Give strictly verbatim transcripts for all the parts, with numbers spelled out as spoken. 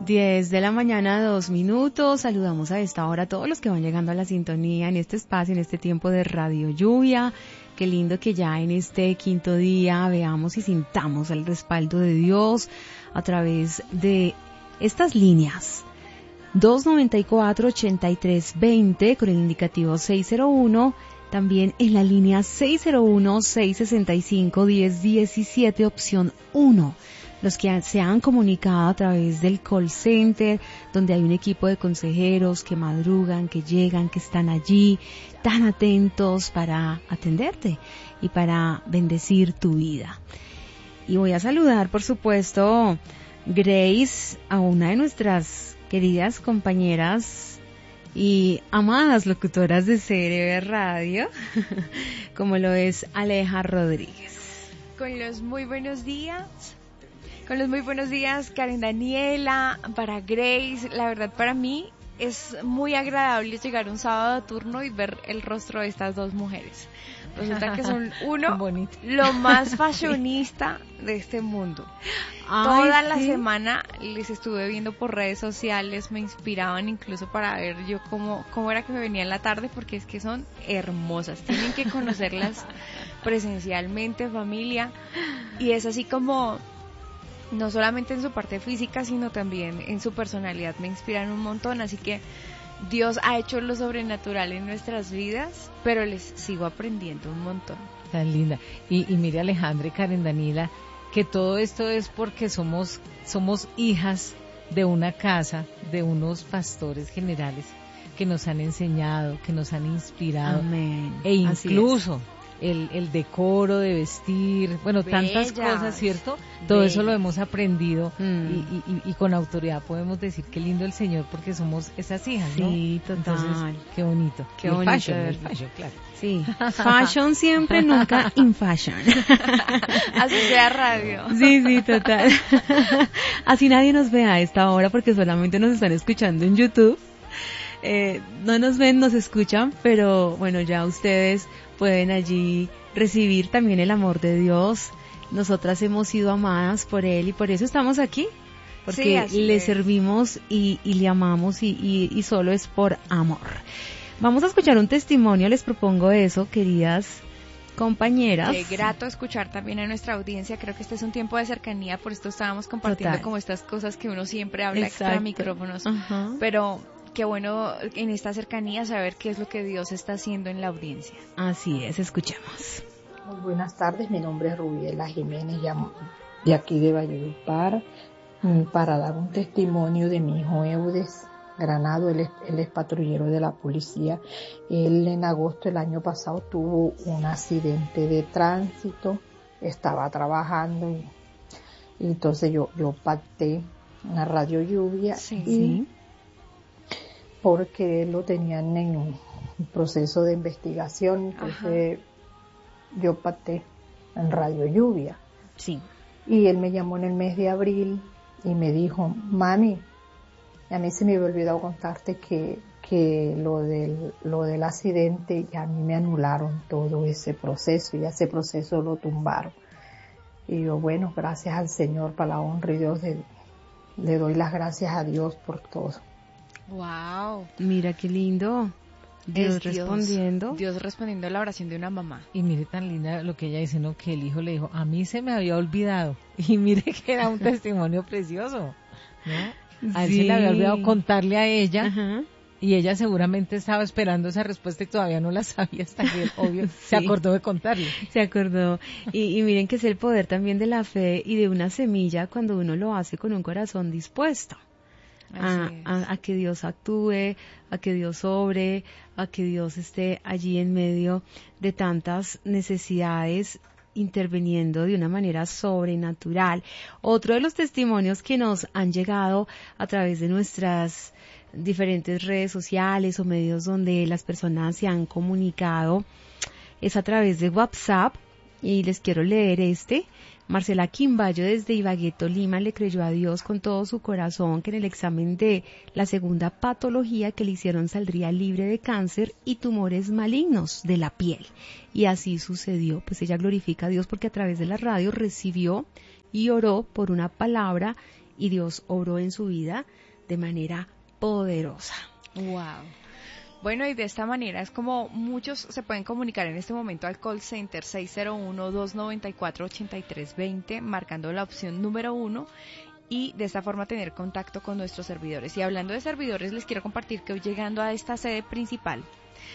diez de la mañana, dos minutos. Saludamos a esta hora a todos los que van llegando a la sintonía en este espacio, en este tiempo de Radio Lluvia. Qué lindo que ya en este quinto día veamos y sintamos el respaldo de Dios a través de estas líneas. dos noventa y cuatro, ochenta y tres veinte con el indicativo seis cero uno. También en la línea seis cero uno, seis sesenta y cinco, diez diecisiete, opción uno. Los que se han comunicado a través del call center, donde hay un equipo de consejeros que madrugan, que llegan, que están allí, tan atentos para atenderte y para bendecir tu vida. Y voy a saludar, por supuesto, Grace, a una de nuestras queridas compañeras y amadas locutoras de C R B Radio, como lo es Aleja Rodríguez. Con los muy buenos días. Con los muy buenos días, Karen Daniela, para Grace. La verdad, para mí es muy agradable llegar un sábado a turno y ver el rostro de estas dos mujeres. Resulta que son uno, lo más fashionista de este mundo. Ay, Toda ¿sí? la semana les estuve viendo por redes sociales, me inspiraban incluso para ver yo cómo, cómo era que me venía en la tarde, porque es que son hermosas. Tienen que conocerlas presencialmente, familia. Y es así como... no solamente en su parte física, sino también en su personalidad, me inspiran un montón, así que Dios ha hecho lo sobrenatural en nuestras vidas, pero les sigo aprendiendo un montón. Tan linda. Y, y mire, Alejandra y Karen Daniela, que todo esto es porque somos, somos hijas de una casa, de unos pastores generales que nos han enseñado, que nos han inspirado. Amén. E incluso... El, el decoro de vestir, bueno, Bellas. tantas cosas, ¿cierto? Todo Bellas. Eso lo hemos aprendido mm. y, y, y con autoridad podemos decir qué lindo el Señor porque somos esas hijas, ¿no? Sí, total. Entonces, qué bonito. Qué el bonito. Fashion, el fashion, claro. Sí, fashion siempre, nunca in fashion. Así sea radio. Sí, sí, total. Así nadie nos ve a esta hora porque solamente nos están escuchando en YouTube. Eh, no nos ven, nos escuchan, pero bueno, ya ustedes pueden allí recibir también el amor de Dios. Nosotras hemos sido amadas por Él y por eso estamos aquí, porque sí, le es. servimos y, y le amamos y, y, y solo es por amor. Vamos a escuchar un testimonio, les propongo eso, queridas compañeras. Qué grato escuchar también a nuestra audiencia, creo que este es un tiempo de cercanía, por esto estábamos compartiendo Total. como estas cosas que uno siempre habla Exacto. extra micrófonos, uh-huh. pero... qué bueno en esta cercanía saber qué es lo que Dios está haciendo en la audiencia. Así es, escuchemos. Muy buenas tardes, mi nombre es Rubiela Jiménez, de aquí de Valledupar, para dar un testimonio de mi hijo Eudes Granado. Él es, él es patrullero de la policía. Él en agosto del año pasado tuvo un accidente de tránsito, estaba trabajando y, y entonces yo, yo pacté una Radio Lluvia sí, y sí. porque lo tenían en un proceso de investigación, entonces Ajá. yo pacté en Radio Lluvia. Sí. Y él me llamó en el mes de abril y me dijo, mami, a mí se me había olvidado contarte que, que lo del, lo del accidente, ya a mí me anularon todo ese proceso, y ese proceso lo tumbaron. Y yo, bueno, gracias al Señor, para la honra y Dios, le, le doy las gracias a Dios por todo. Wow, mira qué lindo. Dios, Dios respondiendo. Dios respondiendo a la oración de una mamá. Y mire tan linda lo que ella dice, ¿no? Que el hijo le dijo, a mí se me había olvidado. Y mire que era un testimonio precioso, ¿no? A él sí. se le había olvidado contarle a ella. Ajá. Y ella seguramente estaba esperando esa respuesta y todavía no la sabía hasta que, obvio, sí. se acordó de contarle. Se acordó. Y, y miren que es el poder también de la fe y de una semilla cuando uno lo hace con un corazón dispuesto. A, a, a que Dios actúe, a que Dios obre, a que Dios esté allí en medio de tantas necesidades, interviniendo de una manera sobrenatural. Otro de los testimonios que nos han llegado a través de nuestras diferentes redes sociales o medios donde las personas se han comunicado es a través de WhatsApp, y les quiero leer este. Marcela Quimbayo desde Ibagué, Tolima, le creyó a Dios con todo su corazón que en el examen de la segunda patología que le hicieron saldría libre de cáncer y tumores malignos de la piel. Y así sucedió. Pues ella glorifica a Dios porque a través de la radio recibió y oró por una palabra y Dios obró en su vida de manera poderosa. Wow. Bueno, y de esta manera es como muchos se pueden comunicar en este momento al call center seis cero uno, dos nueve cuatro, ocho tres dos cero, marcando la opción número uno, y de esta forma tener contacto con nuestros servidores. Y hablando de servidores, les quiero compartir que hoy, llegando a esta sede principal,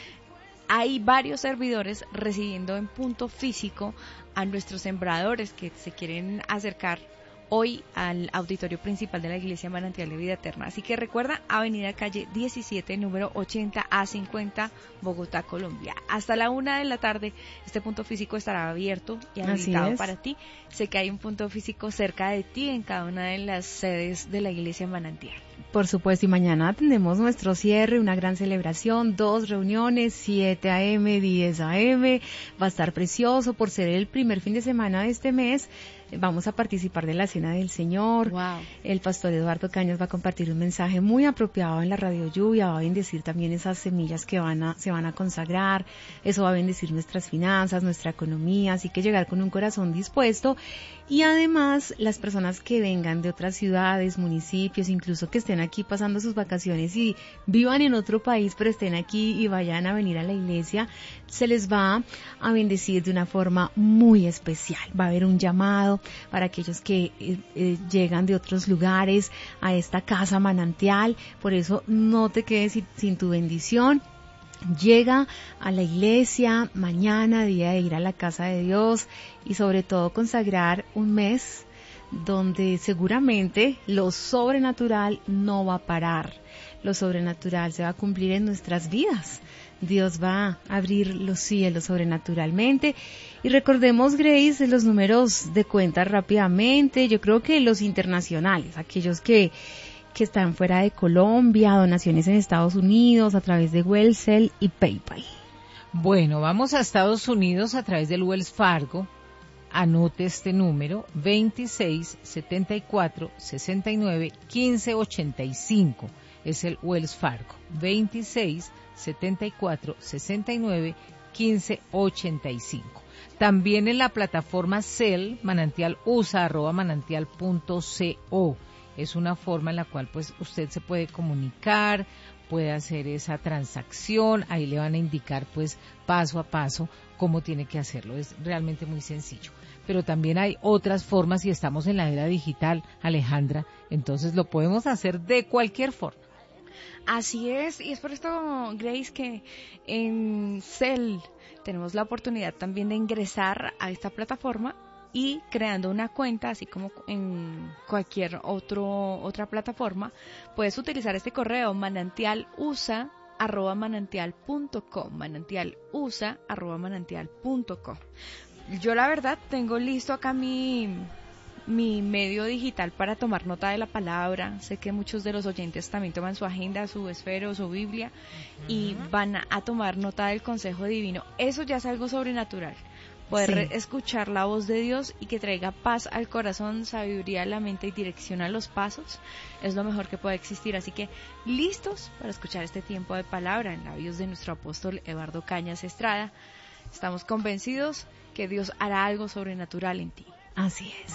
hay varios servidores recibiendo en punto físico a nuestros sembradores que se quieren acercar hoy al auditorio principal de la Iglesia Manantial de Vida Eterna. Así que recuerda, Avenida Calle diecisiete, número ochenta A cincuenta, Bogotá, Colombia. Hasta la una de la tarde este punto físico estará abierto y habilitado para ti. Sé que hay un punto físico cerca de ti en cada una de las sedes de la Iglesia Manantial. Por supuesto, y mañana tenemos nuestro cierre, una gran celebración, dos reuniones, siete a eme, diez a eme, va a estar precioso por ser el primer fin de semana de este mes. Vamos a participar de la Cena del Señor. Wow. El pastor Eduardo Cañas va a compartir un mensaje muy apropiado en la Radio Lluvia, va a bendecir también esas semillas que van a, se van a consagrar, eso va a bendecir nuestras finanzas, nuestra economía, así que llegar con un corazón dispuesto. Y además, las personas que vengan de otras ciudades, municipios, incluso que estén aquí pasando sus vacaciones y vivan en otro país, pero estén aquí y vayan a venir a la iglesia, se les va a bendecir de una forma muy especial. Va a haber un llamado para aquellos que eh, eh, llegan de otros lugares a esta casa manantial. Por eso no te quedes sin, sin tu bendición. Llega a la iglesia mañana, día de ir a la casa de Dios, y sobre todo consagrar un mes donde seguramente lo sobrenatural no va a parar. Lo sobrenatural se va a cumplir en nuestras vidas. Dios va a abrir los cielos sobrenaturalmente. Y recordemos, Grace, los números de cuenta rápidamente. Yo creo que los internacionales, aquellos que que están fuera de Colombia, donaciones en Estados Unidos a través de Wellcell y PayPal. Bueno, vamos a Estados Unidos a través del Wells Fargo. Anote este número: veintiséis, setenta y cuatro, sesenta y nueve, quince, ochenta y cinco. Es el Wells Fargo. veintiséis, setenta y cuatro, sesenta y nueve, quince, ochenta y cinco. También en la plataforma Zelle, manantialusa, arroba manantial punto co. Es una forma en la cual pues usted se puede comunicar, puede hacer esa transacción, ahí le van a indicar pues paso a paso cómo tiene que hacerlo, es realmente muy sencillo. Pero también hay otras formas y estamos en la era digital, Alejandra, entonces lo podemos hacer de cualquier forma. Así es, y es por esto, Grace, que en Zelle tenemos la oportunidad también de ingresar a esta plataforma y creando una cuenta, así como en cualquier otro otra plataforma, puedes utilizar este correo manantialusa arroba manantial punto com, manantialusa arroba manantial punto com. Yo la verdad tengo listo acá mi mi medio digital para tomar nota de la palabra. Sé que muchos de los oyentes también toman su agenda, su esfero, su Biblia, uh-huh, y van a, a tomar nota del consejo divino. Eso ya es algo sobrenatural. Poder sí. escuchar la voz de Dios y que traiga paz al corazón, sabiduría a la mente y dirección a los pasos, es lo mejor que puede existir. Así que, listos para escuchar este tiempo de palabra en labios de nuestro apóstol Eduardo Cañas Estrada. Estamos convencidos que Dios hará algo sobrenatural en ti. Así es.